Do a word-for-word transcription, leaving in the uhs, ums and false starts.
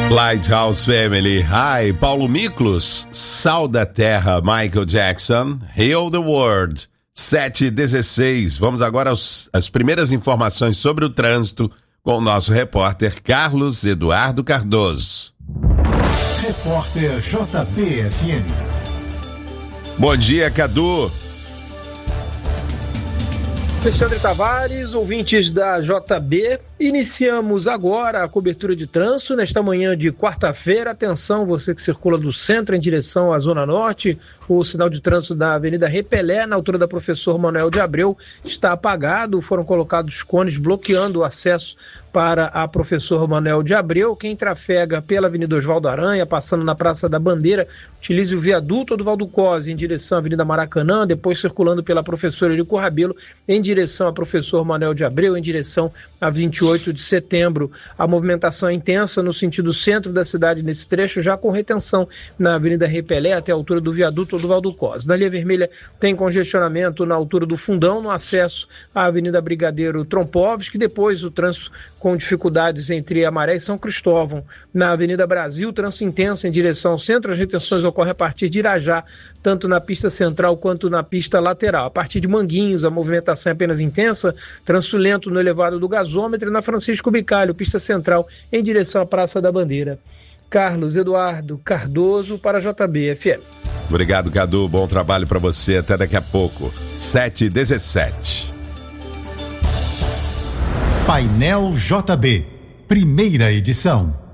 Lighthouse Family, Hi, Paulo Miklos, Sal da Terra, Michael Jackson, Heal the World, sete e dezesseis. Vamos agora aos, às primeiras informações sobre o trânsito com o nosso repórter Carlos Eduardo Cardoso. Repórter J B F M. Bom dia, Cadu. Alexandre Tavares, ouvintes da J B, iniciamos agora a cobertura de trânsito nesta manhã de quarta-feira. Atenção, você que circula do centro em direção à Zona Norte, o sinal de trânsito da Avenida Repelé, na altura da Professor Manuel de Abreu, está apagado. Foram colocados cones bloqueando o acesso para a Professor Manuel de Abreu. Quem trafega pela Avenida Oswaldo Aranha, passando na Praça da Bandeira, utilize o viaduto Oduvaldo Cosi em direção à Avenida Maracanã, depois circulando pela Professor Eurico Rabelo em direção a Professor Manuel de Abreu, em direção a vinte e oito de setembro. A movimentação é intensa no sentido centro da cidade nesse trecho, já com retenção na Avenida Repelé até a altura do viaduto Oduvaldo Cosi. Na linha vermelha tem congestionamento na altura do Fundão, no acesso à Avenida Brigadeiro Trompovski, depois o trânsito com dificuldades entre Amaré e São Cristóvão. Na Avenida Brasil, trânsito intenso em direção ao centro. As retenções ocorrem a partir de Irajá, tanto na pista central quanto na pista lateral. A partir de Manguinhos, a movimentação é apenas intensa, trânsito lento no elevado do gasômetro e na Francisco Bicalho, pista central, em direção à Praça da Bandeira. Carlos Eduardo Cardoso para a J B F M. Obrigado, Cadu. Bom trabalho para você. Até daqui a pouco. sete e dezessete. Painel J B, primeira edição.